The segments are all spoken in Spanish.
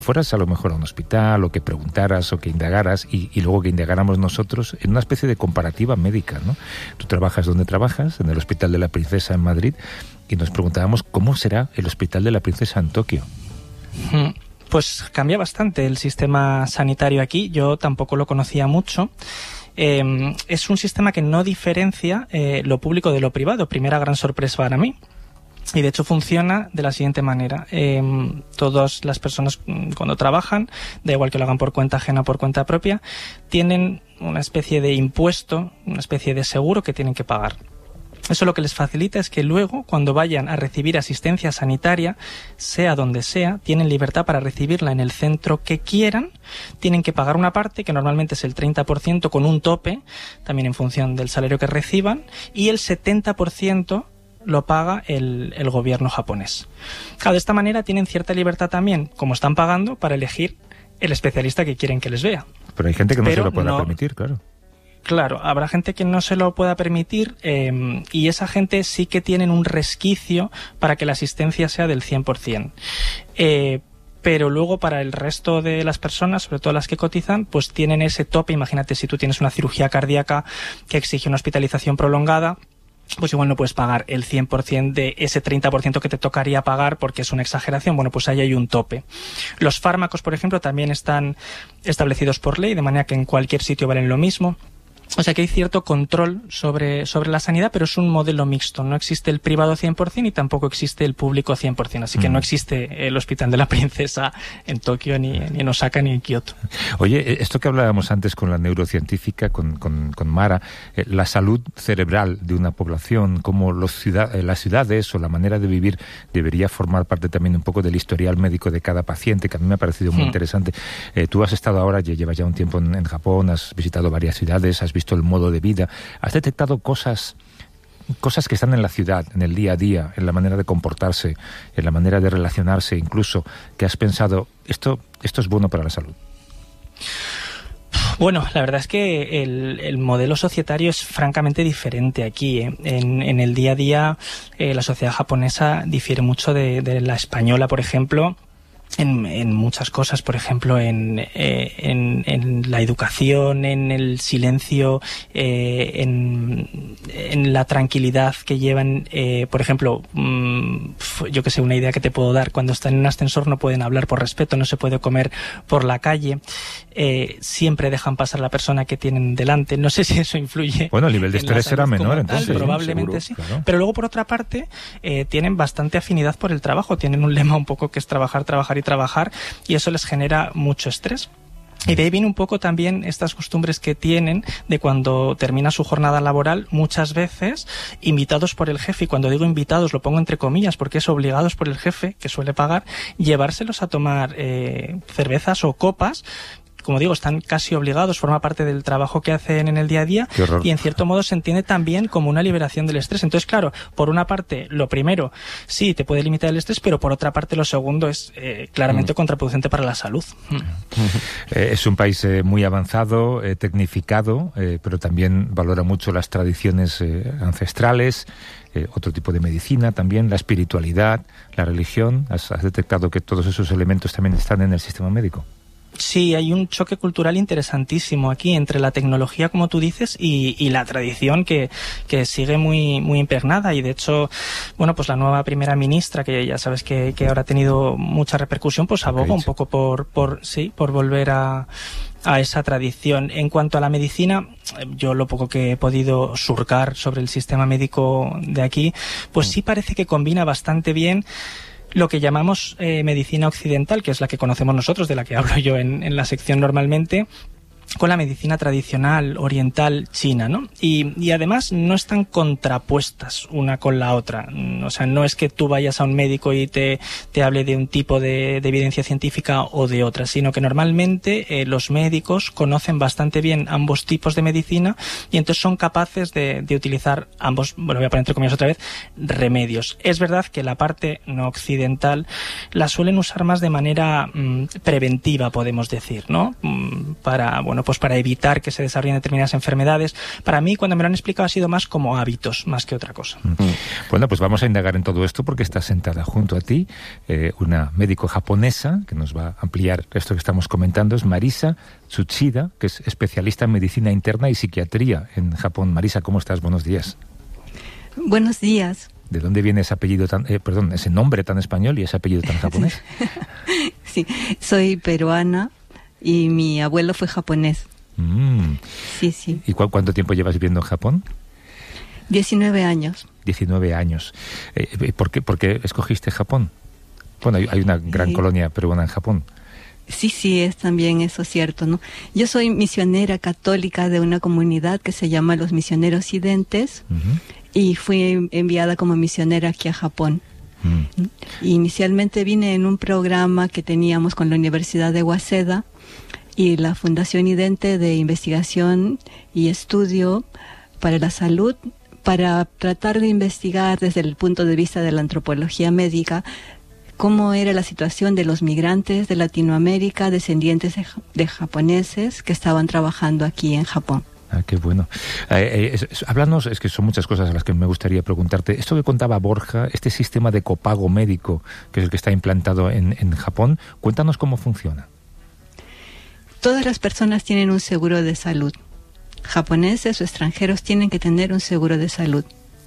fueras a lo mejor a un hospital, o que preguntaras, o que indagaras, y luego que indagáramos nosotros en una especie de comparativa médica, ¿no? Tú trabajas donde trabajas, en el Hospital de la Princesa en Madrid, y nos preguntábamos cómo será el Hospital de la Princesa en Tokio. Pues cambia bastante el sistema sanitario aquí. Yo tampoco lo conocía mucho. Es un sistema que no diferencia lo público de lo privado. Primera gran sorpresa para mí. Y de hecho funciona de la siguiente manera. Todas las personas cuando trabajan, da igual que lo hagan por cuenta ajena o por cuenta propia, tienen una especie de impuesto, una especie de seguro que tienen que pagar. Eso lo que les facilita es que luego, cuando vayan a recibir asistencia sanitaria, sea donde sea, tienen libertad para recibirla en el centro que quieran. Tienen que pagar una parte, que normalmente es el 30%, con un tope, también en función del salario que reciban, y el 70% lo paga el gobierno japonés. Claro, de esta manera tienen cierta libertad también, como están pagando, para elegir el especialista que quieren que les vea. Pero hay gente que no se lo pueda permitir, claro. Claro, habrá gente que no se lo pueda permitir y esa gente sí que tienen un resquicio para que la asistencia sea del 100%. Pero luego para el resto de las personas, sobre todo las que cotizan, pues tienen ese tope. Imagínate si tú tienes una cirugía cardíaca que exige una hospitalización prolongada, pues igual no puedes pagar el 100% de ese 30% que te tocaría pagar porque es una exageración. Bueno, pues ahí hay un tope. Los fármacos, por ejemplo, también están establecidos por ley, de manera que en cualquier sitio valen lo mismo. O sea que hay cierto control sobre la sanidad, pero es un modelo mixto. No existe el privado 100% y tampoco existe el público 100%. Así que no existe el Hospital de la Princesa en Tokio, ni en Osaka, ni en Kioto. Oye, esto que hablábamos antes con la neurocientífica, con Mara, la salud cerebral de una población, cómo las ciudades o la manera de vivir debería formar parte también un poco del historial médico de cada paciente, que a mí me ha parecido muy interesante. Tú has estado ahora, llevas ya un tiempo en Japón, has visitado varias ciudades, has visto el modo de vida, has detectado cosas que están en la ciudad, en el día a día, en la manera de comportarse, en la manera de relacionarse, incluso, que has pensado, esto es bueno para la salud. Bueno, la verdad es que el modelo societario es francamente diferente aquí. En el día a día, la sociedad japonesa difiere mucho de la española, por ejemplo, en muchas cosas, por ejemplo, en la educación, en el silencio, en la tranquilidad que llevan. Por ejemplo, yo que sé, una idea que te puedo dar: cuando están en un ascensor no pueden hablar por respeto, no se puede comer por la calle, siempre dejan pasar a la persona que tienen delante. No sé si eso influye. Bueno, el nivel de estrés será menor, entonces. Probablemente sí. Claro. Pero luego, por otra parte, tienen bastante afinidad por el trabajo. Tienen un lema un poco que es trabajar y trabajar, y eso les genera mucho estrés. Y de ahí viene un poco también estas costumbres que tienen de cuando termina su jornada laboral, muchas veces invitados por el jefe, y cuando digo invitados lo pongo entre comillas porque es obligados por el jefe, que suele pagar, llevárselos a tomar cervezas o copas. Como digo, están casi obligados, forma parte del trabajo que hacen en el día a día, y en cierto modo se entiende también como una liberación del estrés. Entonces, claro, por una parte, lo primero, sí, te puede limitar el estrés, pero por otra parte, lo segundo es claramente contraproducente para la salud. Es un país muy avanzado, tecnificado, pero también valora mucho las tradiciones ancestrales, otro tipo de medicina también, la espiritualidad, la religión. ¿Has detectado que todos esos elementos también están en el sistema médico? Sí, hay un choque cultural interesantísimo aquí entre la tecnología, como tú dices, y la tradición que sigue muy impregnada. Y de hecho, bueno, pues la nueva primera ministra, que ya sabes que ahora ha tenido mucha repercusión, pues aboga un poco por volver a esa tradición. En cuanto a la medicina, yo lo poco que he podido surcar sobre el sistema médico de aquí, pues sí parece que combina bastante bien lo que llamamos medicina occidental, que es la que conocemos nosotros, de la que hablo yo en la sección normalmente, con la medicina tradicional oriental china, ¿no? Y además no están contrapuestas una con la otra. O sea, no es que tú vayas a un médico y te hable de un tipo de evidencia científica o de otra, sino que normalmente los médicos conocen bastante bien ambos tipos de medicina y entonces son capaces de utilizar ambos, bueno, voy a poner entre comillas otra vez, remedios. Es verdad que la parte no occidental la suelen usar más de manera preventiva, podemos decir, ¿no? para evitar que se desarrollen determinadas enfermedades. Para mí, cuando me lo han explicado, ha sido más como hábitos, más que otra cosa. Bueno, pues vamos a indagar en todo esto porque está sentada junto a ti una médico japonesa que nos va a ampliar esto que estamos comentando. Es Marisa Tsuchida, que es especialista en medicina interna y psiquiatría en Japón. Marisa, ¿cómo estás? Buenos días. Buenos días. ¿De dónde viene ese apellido ese nombre tan español y ese apellido tan japonés? Sí, soy peruana y mi abuelo fue japonés. Sí, sí. ¿Y cuánto tiempo llevas viviendo en Japón? 19 años. 19 años. ¿Por qué escogiste Japón? Bueno, hay una gran colonia peruana en Japón. Sí, es también eso cierto, ¿no? Yo soy misionera católica de una comunidad que se llama Los Misioneros Sidentes y fui enviada como misionera aquí a Japón. Inicialmente vine en un programa que teníamos con la Universidad de Waseda y la Fundación Idente de Investigación y Estudio para la Salud, para tratar de investigar desde el punto de vista de la antropología médica cómo era la situación de los migrantes de Latinoamérica, descendientes de japoneses que estaban trabajando aquí en Japón. Ah, qué bueno. Háblanos, es que son muchas cosas a las que me gustaría preguntarte. Esto que contaba Borja, este sistema de copago médico, que es el que está implantado en Japón, cuéntanos cómo funciona. Todas las personas tienen un seguro de salud. Japoneses o extranjeros tienen que tener un seguro de salud.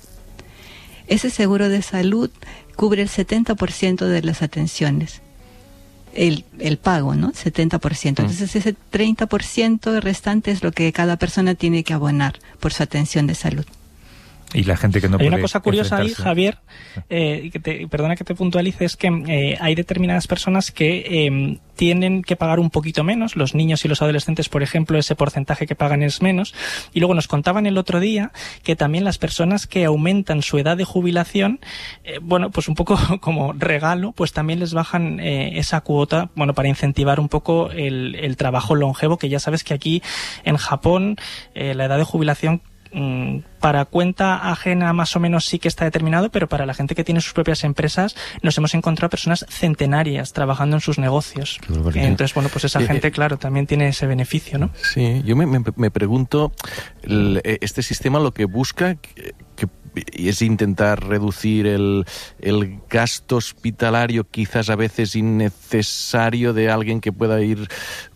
Ese seguro de salud cubre el 70% de las atenciones. El pago, ¿no? 70%. Entonces ese 30% restante es lo que cada persona tiene que abonar por su atención de salud. Y la gente que no puede. Hay una cosa curiosa ahí, Javier, perdona que te puntualice, es que hay determinadas personas que tienen que pagar un poquito menos. Los niños y los adolescentes, por ejemplo, ese porcentaje que pagan es menos. Y luego nos contaban el otro día que también las personas que aumentan su edad de jubilación, pues un poco como regalo, pues también les bajan esa cuota, para incentivar un poco el trabajo longevo, que ya sabes que aquí en Japón la edad de jubilación para cuenta ajena más o menos sí que está determinado, pero para la gente que tiene sus propias empresas nos hemos encontrado personas centenarias trabajando en sus negocios. Entonces, pues esa gente, claro, también tiene ese beneficio, ¿no? Sí, yo me pregunto, este sistema lo que busca y es intentar reducir el gasto hospitalario, quizás a veces innecesario, de alguien que pueda ir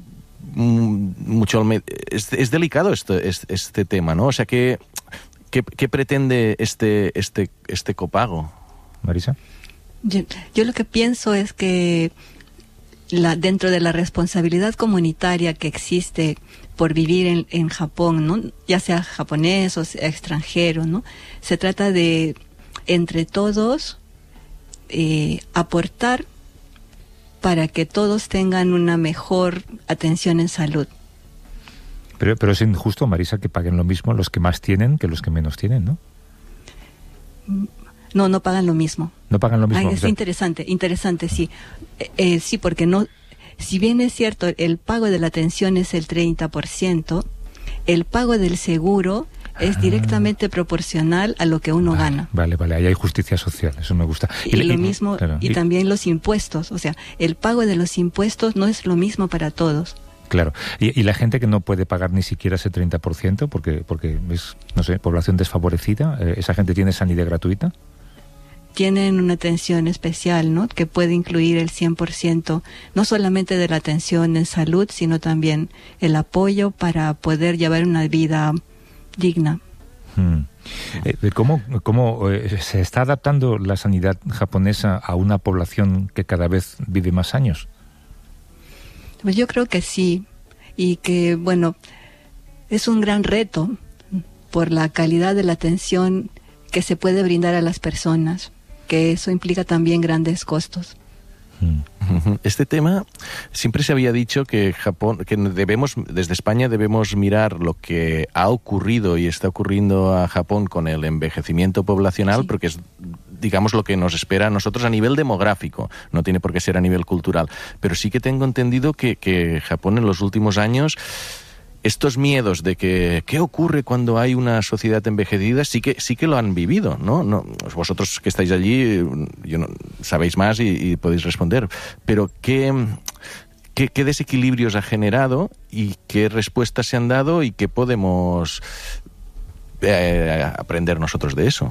mucho al médico. Es delicado este tema, ¿no? O sea, ¿qué pretende este copago? Marisa. Yo lo que pienso es que dentro de la responsabilidad comunitaria que existe por vivir en Japón, ¿no? Ya sea japonés o sea extranjero, ¿no? Se trata de, entre todos, aportar para que todos tengan una mejor atención en salud. Pero es injusto, Marisa, que paguen lo mismo los que más tienen que los que menos tienen, ¿no? No pagan lo mismo. No pagan lo mismo. Es interesante, sí. Sí, porque no, si bien es cierto, el pago de la atención es el 30%, el pago del seguro es directamente proporcional a lo que uno gana. Vale, ahí hay justicia social, eso me gusta. Y lo mismo, claro, y también los impuestos, o sea, el pago de los impuestos no es lo mismo para todos. Claro, y la gente que no puede pagar ni siquiera ese 30% porque es, no sé, población desfavorecida, ¿esa gente tiene sanidad gratuita? Tienen una atención especial, ¿no? Que puede incluir el 100%, no solamente de la atención en salud, sino también el apoyo para poder llevar una vida digna. ¿Cómo se está adaptando la sanidad japonesa a una población que cada vez vive más años? Pues yo creo que sí, y que, es un gran reto por la calidad de la atención que se puede brindar a las personas, que eso implica también grandes costos. Este tema, siempre se había dicho que Japón, que desde España debemos mirar lo que ha ocurrido y está ocurriendo a Japón con el envejecimiento poblacional, sí, porque es, digamos, lo que nos espera a nosotros a nivel demográfico, no tiene por qué ser a nivel cultural, pero sí que tengo entendido que Japón en los últimos años, estos miedos de que qué ocurre cuando hay una sociedad envejecida sí que lo han vivido, ¿no? Vosotros que estáis allí sabéis más y podéis responder, pero ¿qué ¿Qué desequilibrios ha generado y qué respuestas se han dado y qué podemos aprender nosotros de eso?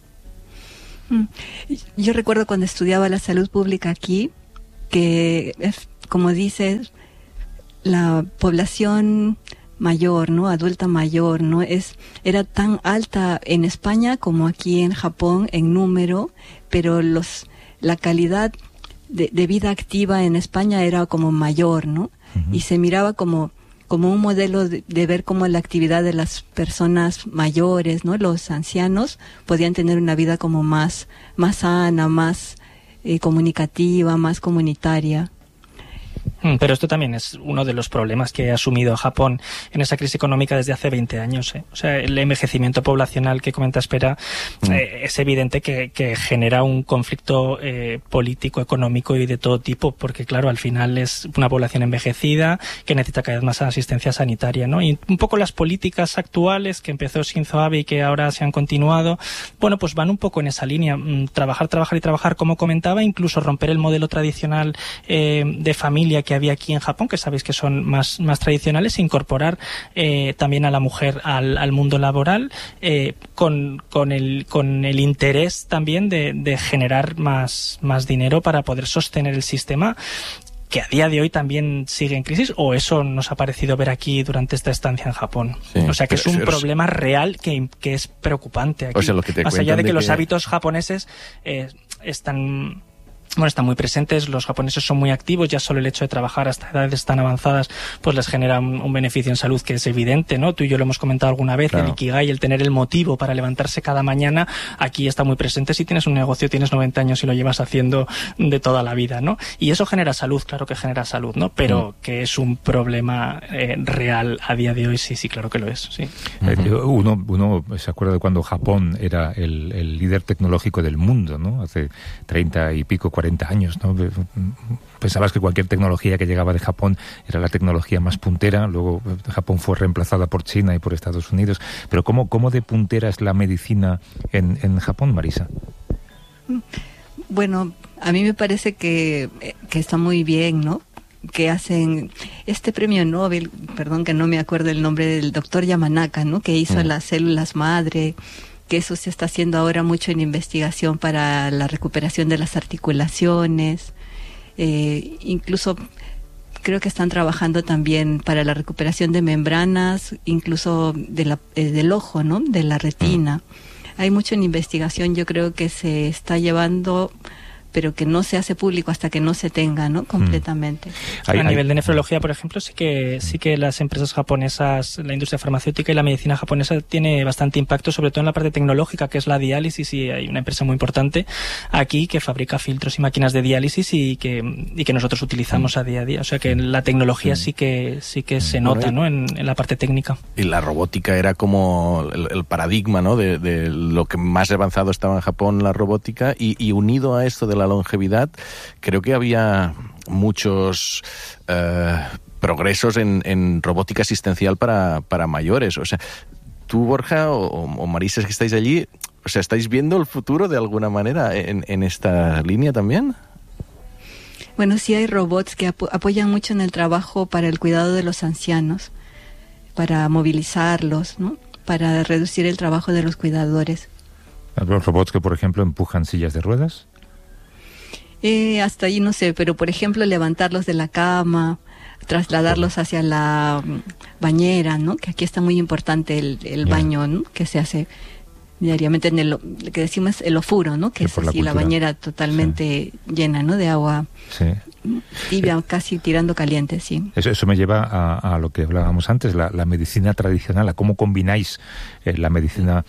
Yo recuerdo cuando estudiaba la salud pública aquí, que, como dices, la población mayor, ¿no? Adulta mayor, ¿no? Era tan alta en España como aquí en Japón en número, pero la calidad de vida activa en España era como mayor, ¿no? Uh-huh. Y se miraba como un modelo de ver cómo la actividad de las personas mayores, ¿no? Los ancianos podían tener una vida como más sana, más comunicativa, más comunitaria. Pero esto también es uno de los problemas que ha asumido Japón en esa crisis económica desde hace 20 años. O sea, el envejecimiento poblacional que comenta Espera es evidente que genera un conflicto político, económico y de todo tipo, porque claro, al final es una población envejecida que necesita cada vez más asistencia sanitaria, ¿no? Y un poco las políticas actuales que empezó Shinzo Abe y que ahora se han continuado, bueno, pues van un poco en esa línea. Trabajar, como comentaba, incluso romper el modelo tradicional de familia que había aquí en Japón, que sabéis que son más tradicionales, incorporar también a la mujer al mundo laboral con el interés también de generar más dinero para poder sostener el sistema, que a día de hoy también sigue en crisis, o eso nos ha parecido ver aquí durante esta estancia en Japón. Sí, o sea que es un problema real que es preocupante aquí. O sea, lo que te más allá de que los hábitos japoneses están muy presentes, los japoneses son muy activos, ya solo el hecho de trabajar hasta edades tan avanzadas pues les genera un beneficio en salud que es evidente, ¿no? Tú y yo lo hemos comentado alguna vez, claro. El ikigai, el tener el motivo para levantarse cada mañana, aquí está muy presente. Si tienes un negocio, tienes 90 años y lo llevas haciendo de toda la vida, ¿no? Y eso genera salud, claro que genera salud, ¿no? Pero que es un problema real a día de hoy, sí, claro que lo es, sí. Uno se acuerda de cuando Japón era el líder tecnológico del mundo, ¿no? Hace 30 y pico, 40 años, ¿no? Pensabas que cualquier tecnología que llegaba de Japón era la tecnología más puntera, luego Japón fue reemplazada por China y por Estados Unidos, pero ¿cómo de puntera es la medicina en Japón, Marisa? Bueno, a mí me parece que está muy bien, ¿no? Que hacen este premio Nobel, perdón que no me acuerdo el nombre del doctor Yamanaka, ¿no? Que hizo las células madre, que eso se está haciendo ahora mucho en investigación para la recuperación de las articulaciones, incluso creo que están trabajando también para la recuperación de membranas, incluso del ojo, ¿no? De la retina. Hay mucho en investigación, yo creo que se está llevando, pero que no se hace público hasta que no se tenga, ¿no? Completamente. A nivel de nefrología, por ejemplo, sí que las empresas japonesas, la industria farmacéutica y la medicina japonesa tiene bastante impacto, sobre todo en la parte tecnológica, que es la diálisis, y hay una empresa muy importante aquí que fabrica filtros y máquinas de diálisis y que nosotros utilizamos a día a día. O sea que la tecnología sí que se nota, ¿no? En la parte técnica. Y la robótica era como el paradigma, ¿no? De lo que más avanzado estaba en Japón, la robótica, y unido a esto de la longevidad, creo que había muchos progresos en robótica asistencial para mayores. O sea, tú, Borja, o Marisa, que estáis allí, o sea, ¿estáis viendo el futuro de alguna manera en esta línea también? Bueno, sí hay robots que apoyan mucho en el trabajo para el cuidado de los ancianos, para movilizarlos, ¿no? Para reducir el trabajo de los cuidadores. ¿Los robots que, por ejemplo, empujan sillas de ruedas? Hasta ahí no sé, pero por ejemplo levantarlos de la cama, trasladarlos hacia la bañera, ¿no? Que aquí está muy importante el baño, ¿no? Que se hace diariamente en el que decimos el ofuro, ¿no? Que es así la bañera totalmente llena, ¿no? De agua tibia, casi tirando caliente, sí. Eso me lleva a lo que hablábamos antes, la medicina tradicional, a cómo combináis la medicina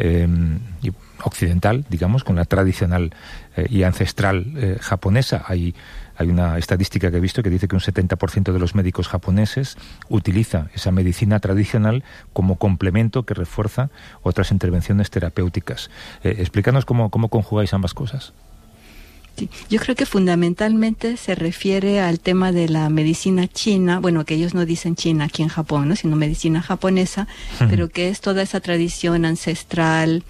occidental, digamos, con la tradicional y ancestral japonesa. Hay una estadística que he visto que dice que un 70% de los médicos japoneses utiliza esa medicina tradicional como complemento que refuerza otras intervenciones terapéuticas. Explícanos cómo conjugáis ambas cosas. Sí, yo creo que fundamentalmente se refiere al tema de la medicina china, bueno, que ellos no dicen China aquí en Japón, ¿no? Sino medicina japonesa, pero que es toda esa tradición ancestral,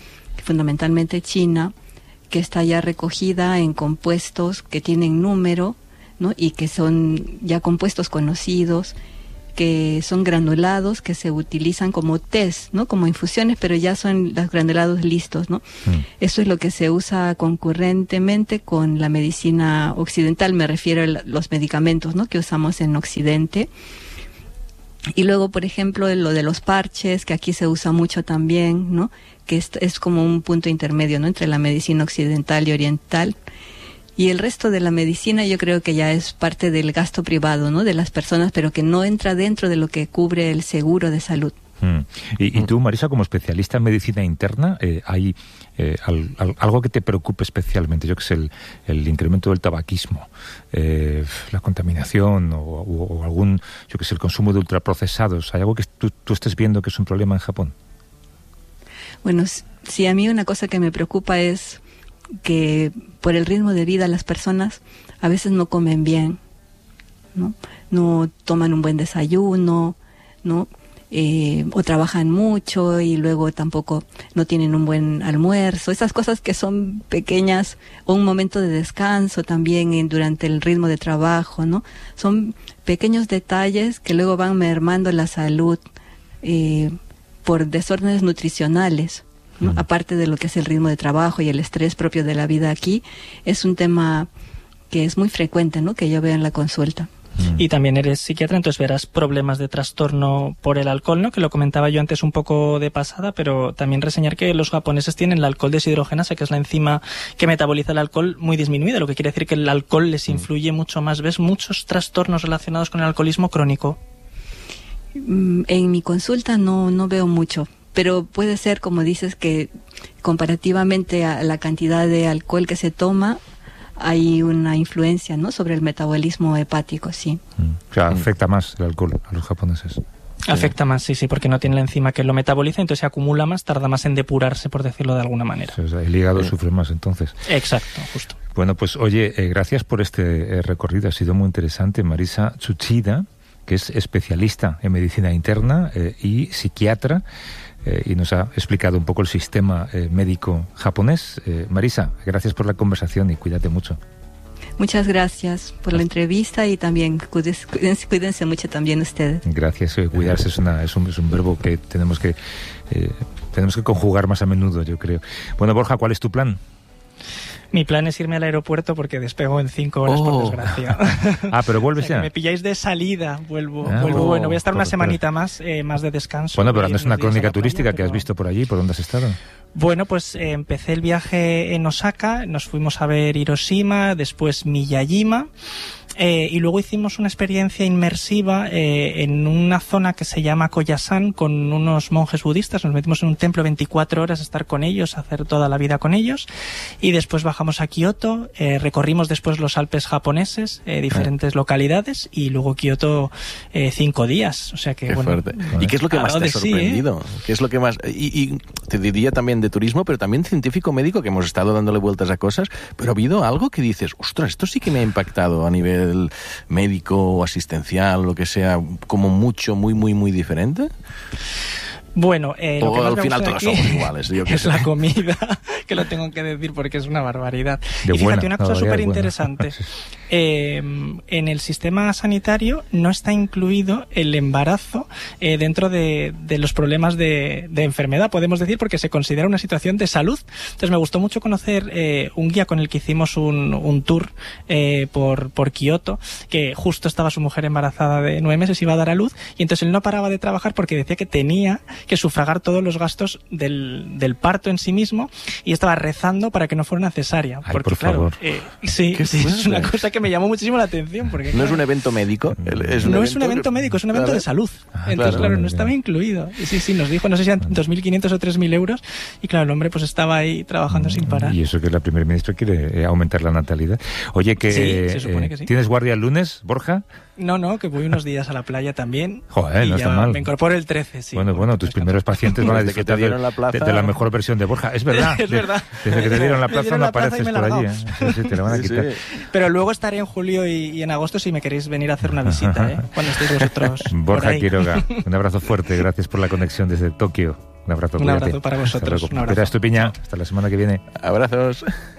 fundamentalmente china, que está ya recogida en compuestos que tienen número ¿no? Y que son ya compuestos conocidos, que son granulados, que se utilizan como tés, ¿no? Como infusiones, pero ya son los granulados listos, ¿no? Eso es lo que se usa concurrentemente con la medicina occidental, me refiero a los medicamentos, ¿no? Que usamos en Occidente. Y luego, por ejemplo, lo de los parches, que aquí se usa mucho también, ¿no? Que es como un punto intermedio, ¿no? Entre la medicina occidental y oriental. Y el resto de la medicina yo creo que ya es parte del gasto privado, ¿no? De las personas, pero que no entra dentro de lo que cubre el seguro de salud. Y tú, Marisa, como especialista en medicina interna, ¿hay algo que te preocupe especialmente? Yo que sé, el incremento del tabaquismo, la contaminación o algún, yo que sé, el consumo de ultraprocesados. ¿Hay algo que tú estés viendo que es un problema en Japón? Bueno, sí, a mí una cosa que me preocupa es que por el ritmo de vida las personas a veces no comen bien, ¿no? No toman un buen desayuno, ¿no? O trabajan mucho y luego tampoco no tienen un buen almuerzo. Esas cosas que son pequeñas, o un momento de descanso también durante el ritmo de trabajo, ¿no? Son pequeños detalles que luego van mermando la salud por desórdenes nutricionales, ¿no? Aparte de lo que es el ritmo de trabajo y el estrés propio de la vida aquí, es un tema que es muy frecuente, ¿no? Que yo veo en la consulta. Y también eres psiquiatra, entonces verás problemas de trastorno por el alcohol, ¿no? Que lo comentaba yo antes un poco de pasada, pero también reseñar que los japoneses tienen la alcohol deshidrogenasa, que es la enzima que metaboliza el alcohol, muy disminuida, lo que quiere decir que el alcohol les influye mucho más. ¿Ves muchos trastornos relacionados con el alcoholismo crónico? En mi consulta no veo mucho, pero puede ser, como dices, que comparativamente a la cantidad de alcohol que se toma, hay una influencia, ¿no? Sobre el metabolismo hepático, sí. O sea, afecta más el alcohol a los japoneses. Afecta más, sí, porque no tiene la enzima que lo metaboliza, entonces se acumula más, tarda más en depurarse, por decirlo de alguna manera. O sea, el hígado sufre más, entonces. Exacto, justo. Bueno, pues oye, gracias por este recorrido, ha sido muy interesante. Marisa Tsuchida, que es especialista en medicina interna y psiquiatra, y nos ha explicado un poco el sistema médico japonés. Marisa, gracias por la conversación y cuídate mucho. Muchas gracias por la entrevista y también cuídense mucho también ustedes. Gracias. Cuidarse es un verbo que tenemos que conjugar más a menudo, yo creo. Bueno, Borja, ¿cuál es tu plan? Mi plan es irme al aeropuerto porque despego en 5 horas, por desgracia. Pero vuelves ya. Me pilláis de salida, vuelvo. Bueno, voy a estar una semanita más de descanso. Bueno, pero no es una crónica turística que has visto por allí, ¿por dónde has estado? Bueno, pues empecé el viaje en Osaka, nos fuimos a ver Hiroshima, después Miyajima, y luego hicimos una experiencia inmersiva en una zona que se llama Koyasan con unos monjes budistas. Nos metimos en un templo 24 horas a estar con ellos, a hacer toda la vida con ellos, y después bajamos a Kioto, recorrimos después los Alpes japoneses, diferentes localidades, y luego Kioto 5 días, o sea que qué bueno. Fuerte. ¿Y qué es lo que más te ha sorprendido? ¿Qué es lo que más? Y te diría también de turismo, pero también científico médico, que hemos estado dándole vueltas a cosas, pero ha habido algo que dices, ostras, esto sí que me ha impactado a nivel médico o asistencial, lo que sea, como mucho, muy, muy, muy diferente. Bueno, lo que al final todos somos iguales. Es la comida, que lo tengo que decir porque es una barbaridad. Y fíjate, una cosa súper interesante. En el sistema sanitario no está incluido el embarazo dentro de los problemas de enfermedad, podemos decir, porque se considera una situación de salud. Entonces me gustó mucho conocer un guía con el que hicimos un tour por Kioto, que justo estaba su mujer embarazada de 9 meses, iba a dar a luz, y entonces él no paraba de trabajar porque decía que tenía que sufragar todos los gastos del parto en sí mismo, y estaba rezando para que no fuera una cesárea. Ay, porque, por claro, favor. Sí, es una cosa que me llamó muchísimo la atención. Porque, no es un evento médico. Es un evento médico, es un evento de salud. Entonces, claro, no estaba incluido. Sí, nos dijo, no sé si eran 2.500 o 3.000 euros, y claro, el hombre pues estaba ahí trabajando sin parar. Y eso que la primera ministra quiere aumentar la natalidad. Oye, que se supone que sí. ¿Tienes guardia el lunes, Borja? No, que voy unos días a la playa también. Joder, y no está mal. Me incorporo el 13, sí. Bueno, tus primeros pacientes van a disfrutar de la mejor versión de Borja. Es verdad. Es verdad. Desde que te dieron la plaza no apareces por allí. Sí, te la van a quitar. Sí. Pero luego estaré en julio y en agosto si me queréis venir a hacer una visita, cuando estéis vosotros. Borja Quiroga, un abrazo fuerte. Gracias por la conexión desde Tokio. Un abrazo. Un abrazo para vosotros. Espera, Estupiña. Hasta la semana que viene. Abrazos.